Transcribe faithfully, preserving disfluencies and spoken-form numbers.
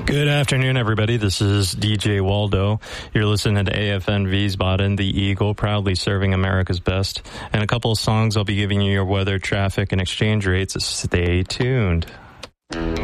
Good afternoon, everybody. This is D J Waldo. You're listening to A F N Wiesbaden, the Eagle, proudly serving America's best. And a couple of songs, I'll be giving you your weather, traffic, and exchange rates. Stay tuned.